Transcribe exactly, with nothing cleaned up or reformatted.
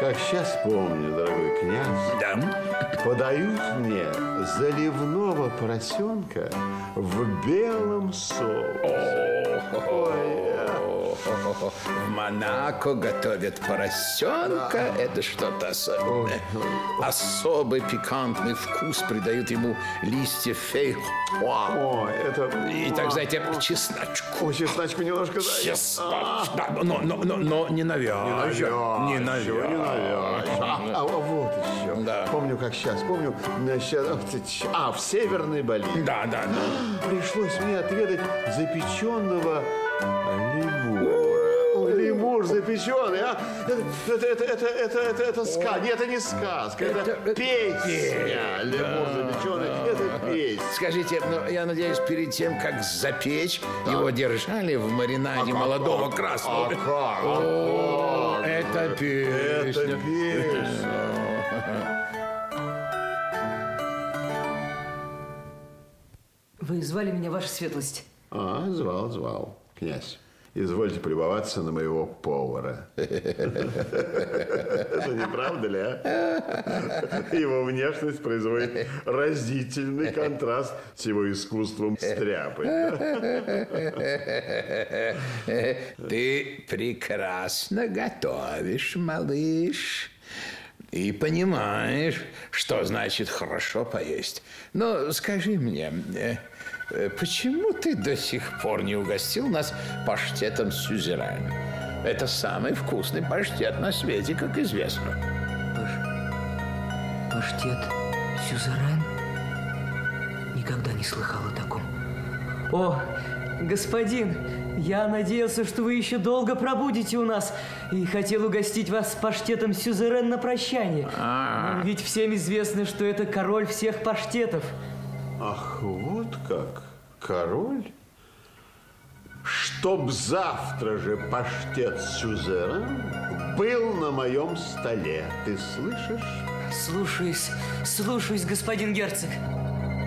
как сейчас помню, дорогой князь, Да. подают мне заливного поросенка в белом соусе. Ой, В Монако готовят поросенка. Да. Это что-то особенное. Особый пикантный вкус придают ему листья фейхоа. Ой, это... И так, знаете, чесночку. Ой, чесночку немножко дай. Чесночку. Да, но, но, но, но не навязывай. Не навязывай. Не навязывай. А, а вот еще. Да. Помню, как сейчас. Помню, сейчас... А, в Северной Болливии. Да, да, да. Пришлось мне отведать запеченного лемура. Лемур запеченный, а? Это, это, это, это, это, это сказка. Нет, это не сказка, это, это песня. Лемур запеченный, да, это песня. Скажите, ну, я надеюсь, перед тем, как запечь, да, его держали в маринаде а молодого как, красного. А как? О, а это песня. Это песня. Вы звали меня, ваша светлость? А, звал, звал, князь. Извольте полюбоваться на моего повара. Это не правда ли, а? Его внешность производит разительный контраст с его искусством стряпать. Ты прекрасно готовишь, малыш. И понимаешь, что значит хорошо поесть. Но скажи мне, почему ты до сих пор не угостил нас паштетом сюзерен? Это самый вкусный паштет на свете, как известно. Паш... Паштет сюзерен? Никогда не слыхал о таком. О, господин, я надеялся, что вы еще долго пробудете у нас и хотел угостить вас паштетом сюзерен на прощание. А-а-а. Ведь всем известно, что это король всех паштетов. Ах, вот как, король? Чтоб завтра же паштет сюзерен был на моем столе. Ты слышишь? Слушаюсь, слушаюсь, господин герцог.